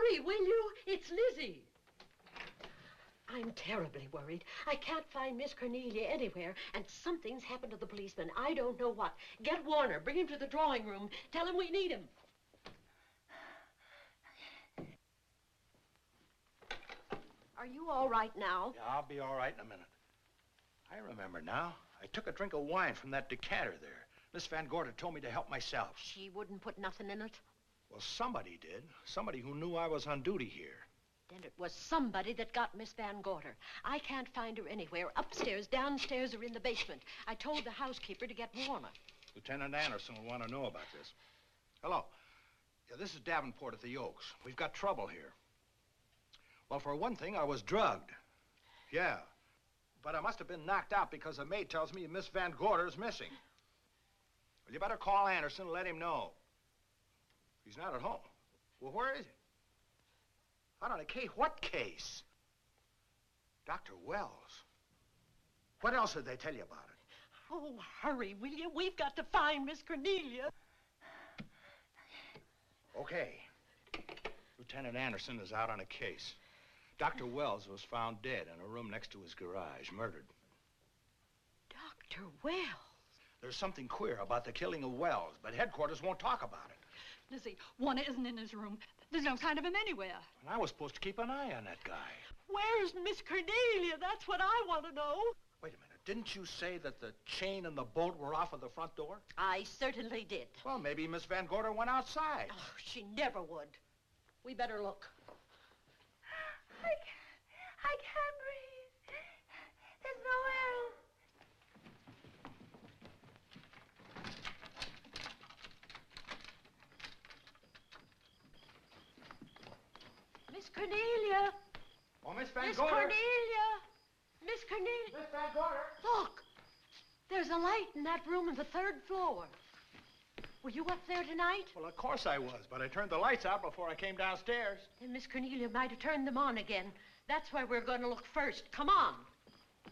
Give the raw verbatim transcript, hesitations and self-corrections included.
hurry, will you? It's Lizzie. I'm terribly worried. I can't find Miss Cornelia anywhere, and something's happened to the policeman. I don't know what. Get Warner. Bring him to the drawing room. Tell him we need him. Are you all right now? Yeah, I'll be all right in a minute. I remember now. I took a drink of wine from that decanter there. Miss Van Gorder told me to help myself. She wouldn't put nothing in it? Well, somebody did. Somebody who knew I was on duty here. Then it was somebody that got Miss Van Gorder. I can't find her anywhere. Upstairs, downstairs, or in the basement. I told the housekeeper to get Warner. Lieutenant Anderson will want to know about this. Hello. Yeah, this is Davenport at the Oaks. We've got trouble here. Well, for one thing, I was drugged. Yeah. But I must have been knocked out because the maid tells me Miss Van Gorder's missing. Well, you better call Anderson and let him know. He's not at home. Well, where is he? Out on a case? What case? Doctor Wells. What else did they tell you about it? Oh, hurry, will you? We've got to find Miss Cornelia. Okay. Lieutenant Anderson is out on a case. Doctor Wells was found dead in a room next to his garage, murdered. Doctor Wells? There's something queer about the killing of Wells, but headquarters won't talk about it. Lizzie, Warner isn't in his room. There's no sign of him anywhere. And I was supposed to keep an eye on that guy. Where's Miss Cornelia? That's what I want to know. Wait a minute. Didn't you say that the chain and the bolt were off of the front door? I certainly did. Well, maybe Miss Van Gorder went outside. Oh, she never would. We better look. I can't, I can't breathe. There's no air. Miss Cornelia. Oh, Miss Van Miss Gorder. Cornelia. Miss Cornelia. Miss Van Gorder. Look. There's a light in that room on the third floor. Were you up there tonight? Well, of course I was, but I turned the lights out before I came downstairs. Then Miss Cornelia might have turned them on again. That's where we're going to look first. Come on.